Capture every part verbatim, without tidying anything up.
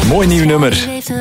Mooi nieuw nummer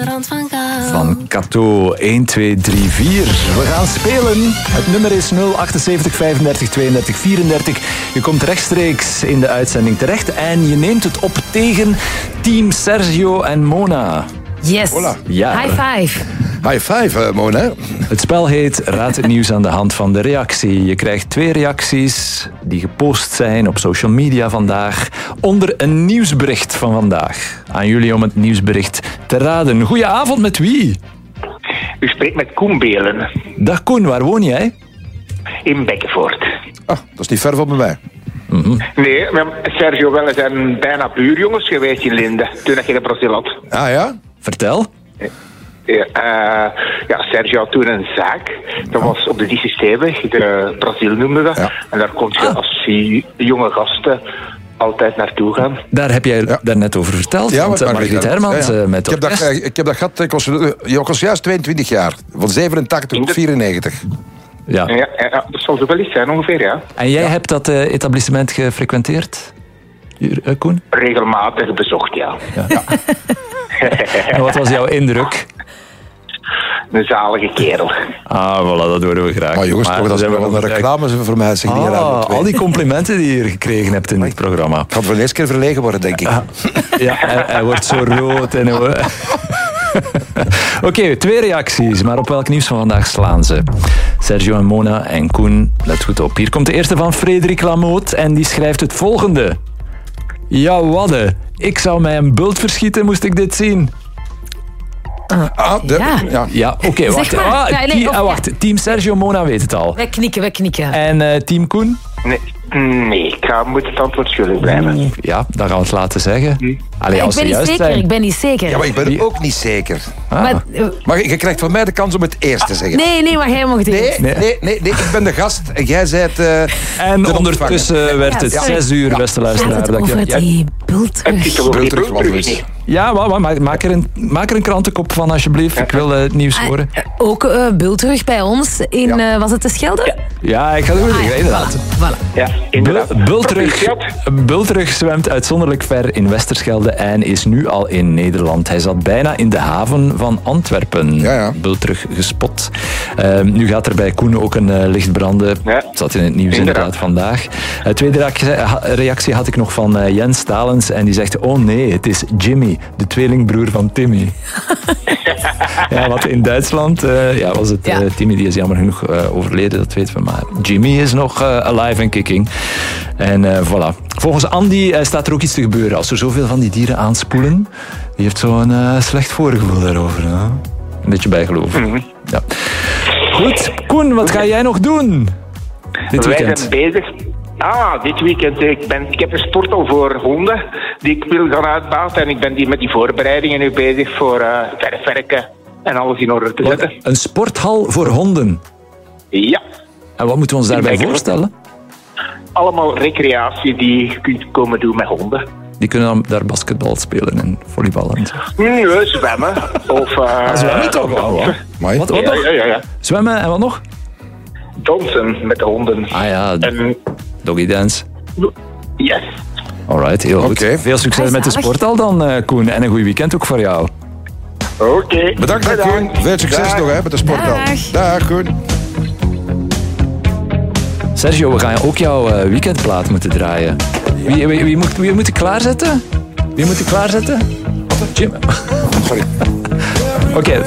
van Kato. één, twee, drie, vier. We gaan spelen. Het nummer is nul achtenzeventig vijfendertig tweeëndertig vierendertig. Je komt rechtstreeks in de uitzending terecht en je neemt het op tegen team Sergio en Mona. Yes. Hola. Ja. High five. High five, uh, Mona. Het spel heet Raad het nieuws aan de hand van de reactie. Je krijgt twee reacties die gepost zijn op social media vandaag onder een nieuwsbericht van vandaag. Aan jullie om het nieuwsbericht te raden. Goedenavond, met wie? U spreekt met Koen Belen Dag Koen, waar woon jij? in Bekkenvoort. Ah, dat is niet ver van bij mij. Mm-hmm. Nee, maar Sergio wel zijn bijna buurjongens geweest in Linde, toen hij in Brazil had. Ah ja? Vertel. Ja, uh, ja, Sergio had toen een zaak. Dat was op de D C-Steenweg, de Brazil noemde dat. Ja. En daar kon je Ah. als jonge gasten altijd naartoe gaan. Daar heb jij Ja. daarnet over verteld. Ja, want met uh, Margriet Hermans Ja, ja. uh, met ik, heb dat, orkest. eh, ik heb dat gehad, ik was, je was juist tweeëntwintig jaar. Van zevenentachtig tot vierennegentig. Ja. Ja, ja, ja, dat zal zo wel iets zijn ongeveer, ja. En jij hebt dat uh, etablissement gefrequenteerd, Hier, uh, Koen? Regelmatig bezocht, ja. En wat was jouw indruk? Een zalige kerel. Ah, voilà, dat horen we graag. Maar jongens, toch, dat is zijn we wel een reclame voor mij. Zeg niet Ah, aan al die complimenten die je hier gekregen hebt in dit programma. Ik ga voor de eerste keer verlegen worden, denk ik. Ja, hij, hij wordt zo rood. En hij... Oké, okay, twee reacties, maar op welk nieuws van vandaag slaan ze? Sergio en Mona en Koen, let goed op. Hier komt de eerste van Frederik Lamoot en die schrijft het volgende. Ja, wadde. Ik zou mij een bult verschieten, moest ik dit zien. Ah, de, Ja. ja. Ja, oké, okay, wacht. maar. Ah, Ja, nee, team, of- ah, wacht. Team Sergio Mona weet het al. Wij knikken, wij knikken. En uh, team Koen? Nee, nee, ik ga, moet het antwoord schuldig blijven. Ja, dan gaan we het laten zeggen. Allee, ik als ben ze niet juist zeker, zijn. ik ben niet zeker. Ja, maar ik ben ook niet zeker. Ah. Maar, uh, Maar je krijgt van mij de kans om het eerst te zeggen. nee, nee, maar jij mag het Nee, eerst. nee, nee, nee, nee, ik ben de gast en jij bent uh, En ondertussen werd het Ja, sorry. zes uur, beste Gaat luisteraar. het dat je- over ja, die Het bultrug? is toch ook niet Bultrug, bultrug, wat is- niet? ja, maar, maar, maar maak, er een, maak er een krantenkop van, alsjeblieft. Ik wil uh, het nieuws horen. Ook uh, bultrug bij ons in, Ja. uh, was het de Schelde? Ja, ik ga het Ah, zeggen, ja, inderdaad. Voilà. Ja, inderdaad. Bul- Bultrug, Proficiat. Bultrug zwemt uitzonderlijk ver in Westerschelde en is nu al in Nederland. Hij zat bijna in de haven van Antwerpen. Ja, ja. Bultrug gespot. Uh, nu gaat er bij Koen ook een uh, licht branden. Ja. Dat zat in het nieuws inderdaad, Inderdaad. vandaag. Uh, tweede reactie, reactie had ik nog van uh, Jens Stalens en die zegt, oh nee, het is Jimmy, de tweelingbroer van Timmy. Ja, wat in Duitsland uh, ja, was het Ja. uh, Timmy, die is jammer genoeg uh, overleden, dat weten we. Maar Jimmy is nog uh, alive en kicking. En uh, voilà. Volgens Andy uh, staat er ook iets te gebeuren. Als er zoveel van die dieren aanspoelen, die heeft zo'n uh, slecht voorgevoel daarover. Hè? Een beetje bijgeloven. Mhm. Ja. Goed, Koen, wat ga jij nog doen dit Wij weekend? zijn bezig. Ah, dit weekend. Ik, ben, ik heb een sporthal voor honden die ik wil gaan uitbaten. En ik ben die met die voorbereidingen nu bezig voor uh, verfwerken en alles in orde te Wat, zetten. een sporthal voor honden. Ja, En wat moeten we ons daarbij Ik denk- voorstellen? allemaal recreatie die je kunt komen doen met honden. Die kunnen dan daar basketbal spelen en volleybal en zo. Nee, zwemmen. Of uh, zwemmen toch wel, hoor. Amai. Wat, wat Ja, nog? ja, ja, ja. Zwemmen en wat nog? Dansen met de honden. Ah ja, En doggy dance. yes. Alright, heel goed. Oké. Veel succes Ah, met de zalig. sporthal dan, uh, Koen. En een goed weekend ook voor jou. Oké. Bedankt, hè, Koen. Veel succes Dag. nog hè, met de sporthal. Dag. Dag, Koen. Sergio, we gaan ook jouw uh, weekendplaat moeten draaien. Wie, wie, wie, moet, wie moet ik klaarzetten? Wie moet ik klaarzetten? Jim. Sorry. Oké,